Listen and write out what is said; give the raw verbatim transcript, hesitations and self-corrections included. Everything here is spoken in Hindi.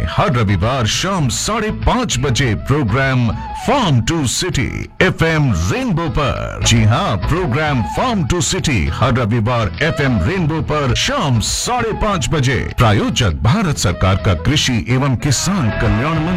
हर रविवार शाम साढ़े पाँच बजे programme farm to city FM rainbow पर। जी हाँ, प्रोग्राम फार्म टू सिटी हर रविवार एफएम रेनबो पर शाम साढ़े पाँच बजे। प्रायोजक भारत सरकार का कृषि एवं किसान कल्याण मंत्रालय।